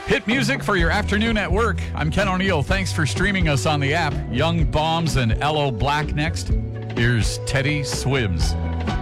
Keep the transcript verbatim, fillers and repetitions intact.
Hit music for your afternoon at work. I'm Ken O'Neill. Thanks for streaming us on the app. Young Bombs and Aloe Black next. Here's Teddy Swims.